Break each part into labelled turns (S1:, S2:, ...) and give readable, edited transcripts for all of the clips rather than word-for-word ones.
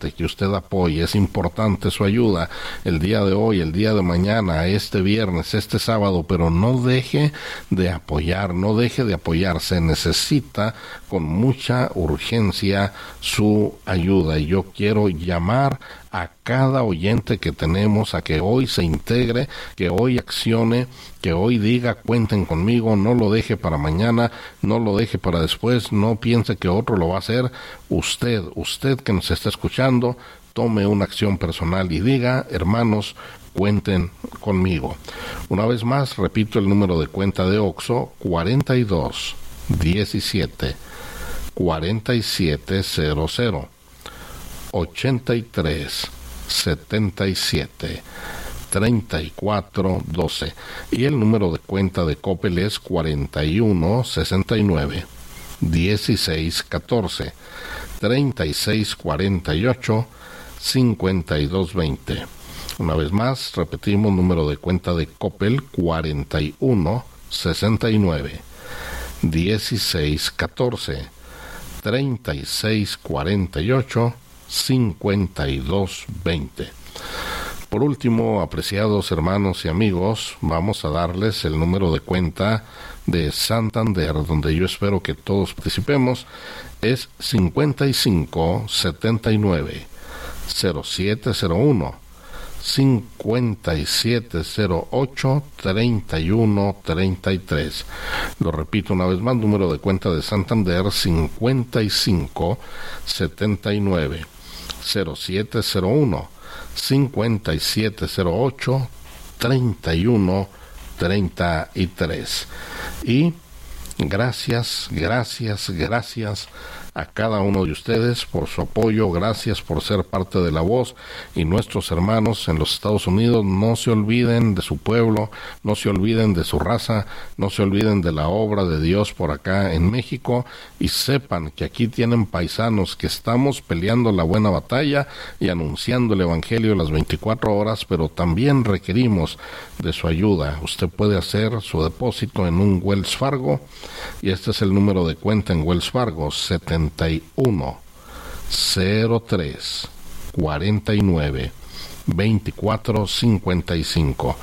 S1: que usted apoye. Es importante su ayuda el día de hoy, el día de mañana, este viernes, este sábado, pero no deje de apoyar, no deje de apoyar. Se necesita con mucha urgencia su ayuda, y yo quiero llamar a cada oyente que tenemos a que hoy se integre, que hoy accione, que hoy diga: cuenten conmigo, no lo deje para mañana, no lo deje para después, no piense que otro lo va a hacer. Usted que nos está escuchando, tome una acción personal y diga: hermanos, cuenten conmigo. Una vez más, repito el número de cuenta de Oxxo: 42 17 4700 83 77 34 12, y el número de cuenta de Coppel es 41 69 16 14 36 48 52 20. Una vez más, repetimos: número de cuenta de Coppel: 41 69 16 14 36 48 52 20. Por último, apreciados hermanos y amigos, vamos a darles el número de cuenta de Santander, donde yo espero que todos participemos. Es 55 79 0701 5708 31 33. Lo repito una vez más: número de cuenta de Santander: 55 79 0701 5708 31 33. Y gracias a cada uno de ustedes por su apoyo. Gracias por ser parte de La Voz. Y nuestros hermanos en los Estados Unidos, no se olviden de su pueblo, no se olviden de su raza, no se olviden de la obra de Dios por acá en México, y sepan que aquí tienen paisanos que estamos peleando la buena batalla y anunciando el Evangelio las 24 horas, pero también requerimos de su ayuda. Usted puede hacer su depósito en un Wells Fargo, y este es el número de cuenta en Wells Fargo: 71 03 49 24 55.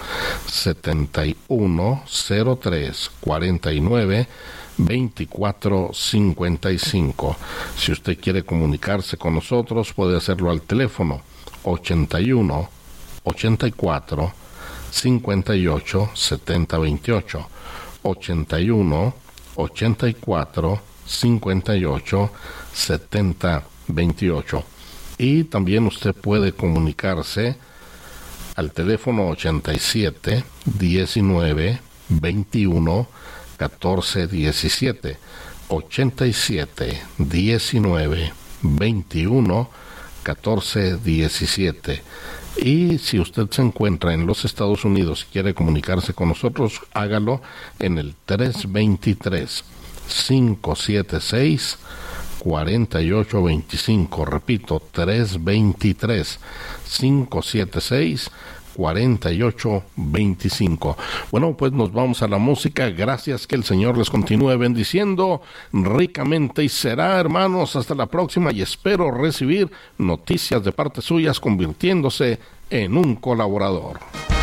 S1: 71 03 49 24 55. Si usted quiere comunicarse con nosotros, puede hacerlo al teléfono 81 84 58 70 28. 81 84 58 70 28. Y también usted puede comunicarse al teléfono 87 19 21 14 17. 87 19 21 14 17. Y si usted se encuentra en los Estados Unidos y quiere comunicarse con nosotros, hágalo en el 323 576 4825. Repito: 323 576 4825. Bueno, pues nos vamos a la música. Gracias, que el Señor les continúe bendiciendo ricamente, y será, hermanos, hasta la próxima, y espero recibir noticias de parte suyas, convirtiéndose en un colaborador.